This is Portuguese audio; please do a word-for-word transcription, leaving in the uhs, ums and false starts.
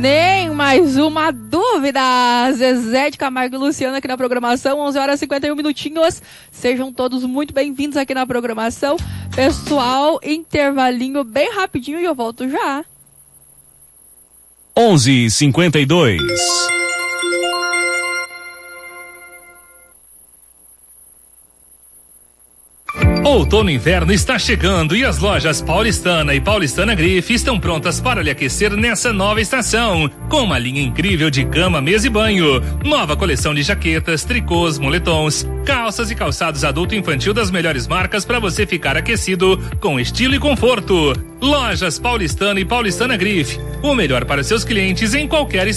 Nem mais uma dúvida. Zezé de Camargo e Luciano aqui na programação, onze horas e cinquenta e um minutinhos. Sejam todos muito bem-vindos aqui na programação. Pessoal, intervalinho bem rapidinho e eu volto já. onze e cinquenta e dois. Outono e inverno está chegando e as lojas Paulistana e Paulistana Grife estão prontas para lhe aquecer nessa nova estação, com uma linha incrível de cama, mesa e banho, nova coleção de jaquetas, tricôs, moletons, calças e calçados adulto e infantil das melhores marcas para você ficar aquecido com estilo e conforto. Lojas Paulistana e Paulistana Grife, o melhor para seus clientes em qualquer